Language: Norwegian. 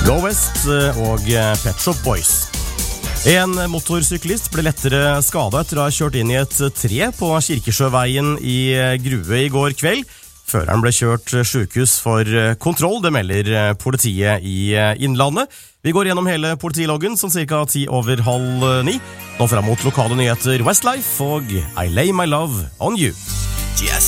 Go West og Pet Shop Boys. En motorsyklist ble lettere skadet etter å ha kjørt inn i et tre på Kirkesjøveien i Grue i går kveld. Føreren ble kjørt sykehus for kontroll, det melder politiet i Innlandet. Vi går gjennom hele politiloggen som cirka 8:10. Nå frem mot lokale nyheter Westlife og I Lay My Love On You. Yes.